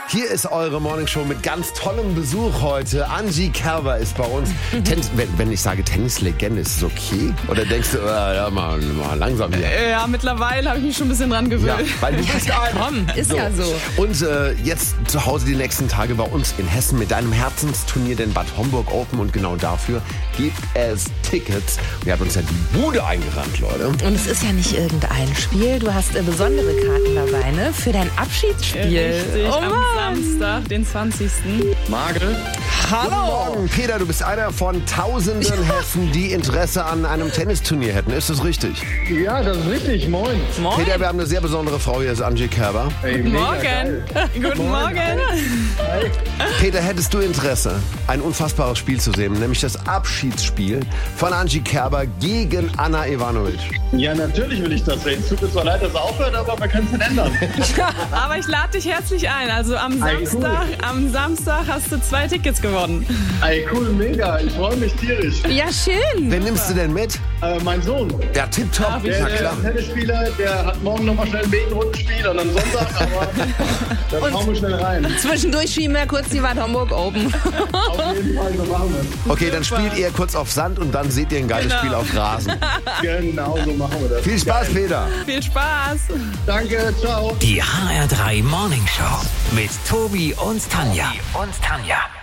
Hier ist eure Morningshow mit ganz tollem Besuch heute. Angie Kerber ist bei uns. Wenn ich sage Tennislegende, ist es okay? Oder denkst du, ja, mal langsam hier? Ja, mittlerweile habe ich mich schon ein bisschen dran gewöhnt. Ja, weil du bist Ist ja so. Und jetzt zu Hause die nächsten Tage bei uns in Hessen mit deinem Herzensturnier, den Bad Homburg Open. Und genau dafür gibt es Tickets. Wir haben uns ja die Bude eingerannt, Leute. Und es ist ja nicht irgendein Spiel. Du hast besondere Karten dabei, ne? Für dein Abschiedsspiel. Richtig, Oh am Samstag, den 20. Margel. Guten Morgen, Peter, du bist einer von tausenden Hessen, die Interesse an einem Tennisturnier hätten. Ist das richtig? Ja, das ist richtig. Moin. Moin. Peter, wir haben eine sehr besondere Frau hier, ist Angie Kerber. Hey, Guten mega Morgen. geil. Guten Morgen. Hi. Peter, hättest du Interesse, ein unfassbares Spiel zu sehen, nämlich das Abschiedsspiel von Angie Kerber gegen Anna Ivanovic? Ja, natürlich will ich das sehen. Es tut mir zwar leid, dass es aufhört, aber man kann es nicht ändern. Aber ich lade dich herzlich ein. Also am Ey, cool. Samstag hast du 2 Tickets gewonnen. Ey, cool, mega. Ich freue mich tierisch. Ja, schön. Wen nimmst du denn mit? Mein Sohn, Ja, tipptopp. der Na klar. Tennisspieler, der hat morgen nochmal schnell ein Bekenrundenspiel und am Sonntag, aber da schauen wir schnell rein. Zwischendurch schieben wir kurz die Bad Homburg Open. Auf jeden Fall, so machen wir Okay, dann spielt ihr kurz auf Sand und dann seht ihr ein geiles Genau. Spiel auf Rasen. es. Genau so machen wir das. Viel Spaß, Geil. Peter. Viel Spaß. Danke, ciao. Die HR3 Morning Show mit Tobi und Tanja.